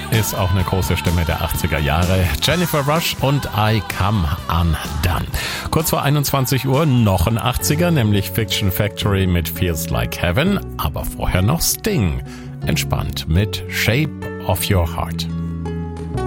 ist auch eine große Stimme der 80er Jahre. Jennifer Rush und I Come Undone. Kurz vor 21 Uhr noch ein 80er, nämlich Fiction Factory mit Feels Like Heaven. Aber vorher noch Sting. Entspannt mit Shape of Your Heart.